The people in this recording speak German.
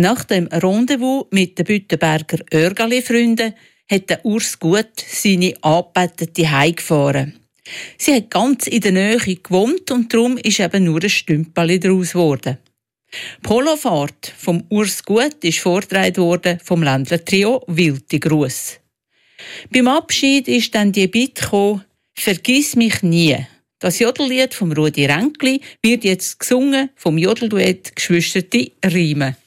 Nach dem Rendezvous mit den Büttenberger Örgeli-Freunden hat der Urs Gut seine Angebetete heimgefahren. Sie hat ganz in der Nähe gewohnt und darum ist eben nur ein Stümpeli daraus geworden. Die Polofahrt vom Urs Gut ist vorgetragen worden vom Ländler-Trio Wilti Gruss. Beim Abschied ist dann die Bitte gekommen, «Vergiss mich nie». Das Jodellied vom Rudi Ränkli wird jetzt gesungen vom Jodelduett «Geschwisterte Riemen».